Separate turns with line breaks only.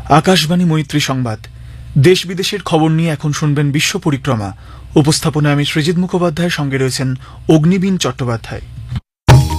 আকাশবাণী মৈত্রী সংবাদ। দেশ বিদেশের খবর নিয়ে এখন শুনবেন বিশ্ব পরিক্রমা। উপস্থাপনায় আমি সৃজিত মুখোপাধ্যায়, সঙ্গে রয়েছেন অগ্নিবীণ চট্টোপাধ্যায়।